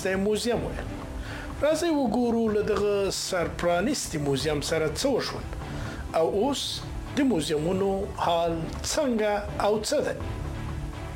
پرانیستی موزیم ویل. راځئ وګورو له دغه سرپرانیستي موزیم سره څه وشول او اوس د موزیمونو حال څنګه او څه دی.